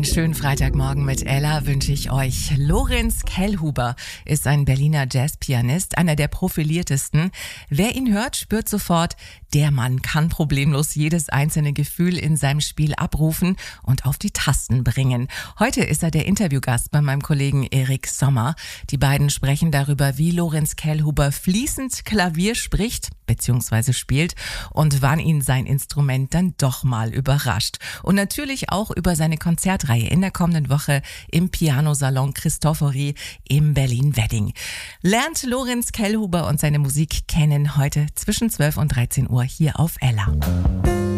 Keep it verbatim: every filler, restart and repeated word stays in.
schönen Freitagmorgen mit Ella wünsche ich euch. Lorenz Kellhuber ist ein Berliner Jazzpianist, einer der profiliertesten. Wer ihn hört, spürt sofort, der Mann kann problemlos jedes einzelne Gefühl in seinem Spiel abrufen und auf die Tasten bringen. Heute ist er der Interviewgast bei meinem Kollegen Erik Sommer. Die beiden sprechen darüber, wie Lorenz Kellhuber fließend Klavier spricht bzw. spielt und wann ihn sein Instrument dann doch mal überrascht. Und natürlich auch über seine Konzertreihe in der kommenden Woche im Pianosalon Cristofori im Berlin-Wedding. Lernt Lorenz Kellhuber und seine Musik kennen heute zwischen zwölf und dreizehn Uhr hier auf Ella.